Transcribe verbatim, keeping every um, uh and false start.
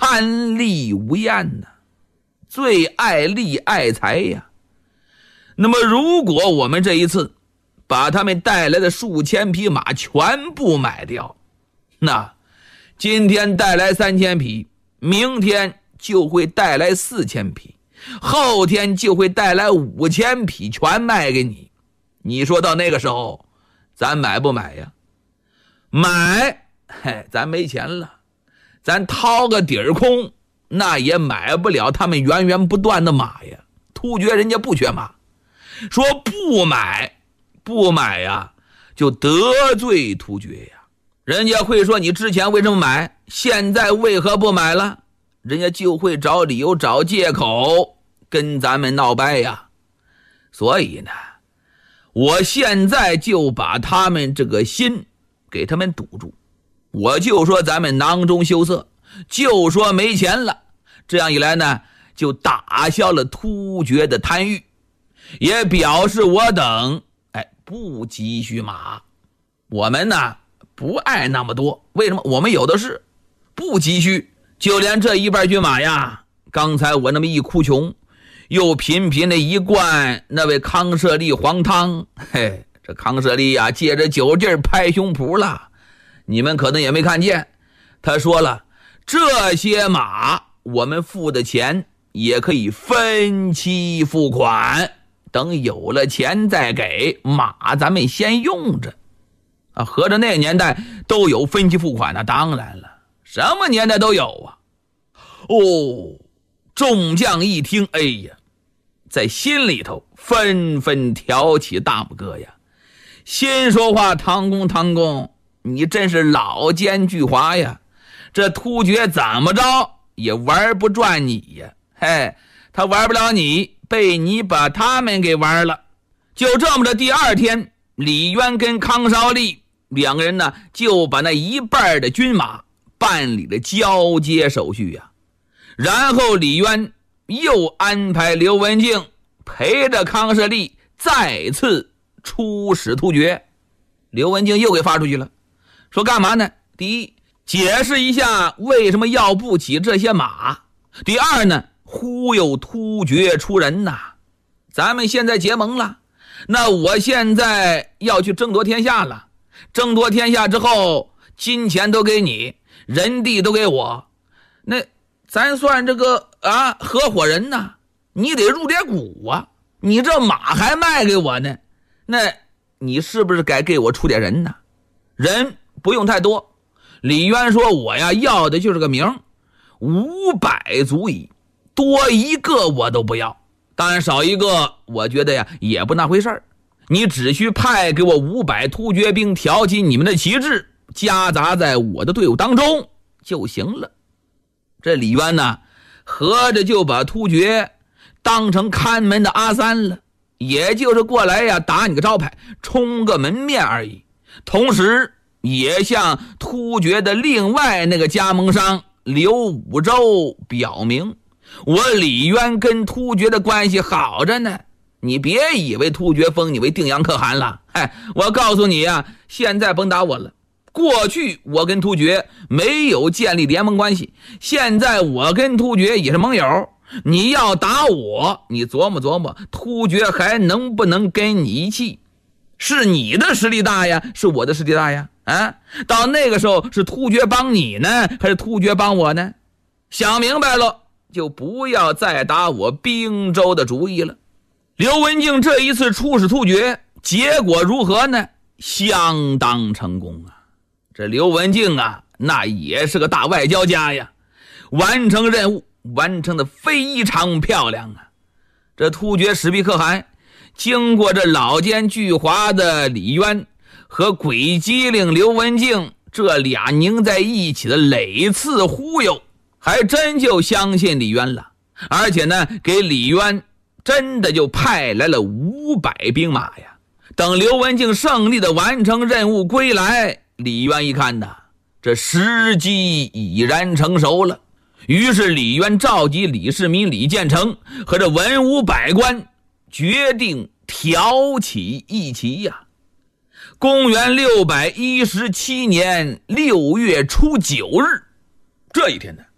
贪利无厌呢，最爱利爱财呀。那么如果我们这一次把他们带来的数千匹马全部买掉，那今天带来三千匹，明天就会带来四千匹，后天就会带来五千匹，全卖给你。你说到那个时候咱买不买呀？买，嘿，咱没钱了，咱掏个底儿空，那也买不了他们源源不断的马呀。突厥人家不缺马，说不买不买呀，就得罪突厥呀。人家会说你之前为什么买，现在为何不买了？人家就会找理由找借口跟咱们闹掰呀。所以呢，我现在就把他们这个心给他们堵住，我就说咱们囊中羞涩，就说没钱了。这样一来呢，就打消了突厥的贪欲，也表示我等哎不急需马。我们呢不爱那么多，为什么？我们有的是，不急需。就连这一半骏马呀，刚才我那么一哭穷，又频频的一灌那位康舍利黄汤，嘿，这康舍利呀借着酒劲儿拍胸脯了。你们可能也没看见，他说了，这些马我们付的钱也可以分期付款，等有了钱再给，马咱们先用着啊。合着那个年代都有分期付款呢，当然了，什么年代都有啊。哦，众将一听，哎呀，在心里头纷纷挑起大拇哥呀，心说话，唐公唐公，你真是老奸巨猾呀，这突厥怎么着也玩不转你呀。嘿，他玩不了你，被你把他们给玩了。就这么着，第二天李渊跟康绍利两个人呢，就把那一半的军马办理了交接手续呀。然后李渊又安排刘文静陪着康舍利再次出使突厥。刘文静又给发出去了，说干嘛呢？第一，解释一下为什么要不起这些马。第二呢，忽悠突厥出人呐。咱们现在结盟了，那我现在要去争夺天下了，争夺天下之后，金钱都给你，人地都给我，那咱算这个啊合伙人呐，你得入点股啊。你这马还卖给我呢，那你是不是该给我出点人呢？人不用太多。李渊说，我呀要的就是个名，五百足矣，多一个我都不要，当然少一个我觉得呀也不那回事儿。你只需派给我五百突厥兵，挑起你们的旗帜，夹杂在我的队伍当中就行了。这李渊呢，合着就把突厥当成看门的阿三了，也就是过来呀打你个招牌，充个门面而已。同时也向突厥的另外那个加盟商刘武周表明，我李渊跟突厥的关系好着呢，你别以为突厥封你为定阳可汗了。哎，我告诉你呀，现在甭打我了，过去我跟突厥没有建立联盟关系，现在我跟突厥也是盟友。你要打我，你琢磨琢磨，突厥还能不能跟你一气？是你的实力大呀，是我的实力大呀？啊，到那个时候是突厥帮你呢，还是突厥帮我呢？想明白了，就不要再打我并州的主意了。刘文静这一次出使突厥，结果如何呢？相当成功啊！这刘文静啊，那也是个大外交家呀，完成任务完成的非常漂亮啊！这突厥史毕可汗经过这老奸巨猾的李渊和鬼机灵刘文静这俩拧在一起的累次忽悠，还真就相信李渊了，而且呢，给李渊真的就派来了五百兵马呀。等刘文静胜利的完成任务归来，李渊一看呐，这时机已然成熟了。于是李渊召集李世民、李建成和这文武百官，决定挑起义旗呀。公元六百一十七年六月初九日，这一天呢，